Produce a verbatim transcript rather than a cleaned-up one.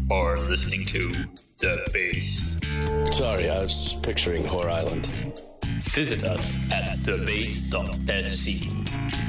are listening to The Base. Sorry, I was picturing Whore Island. Visit us at the base dot s c.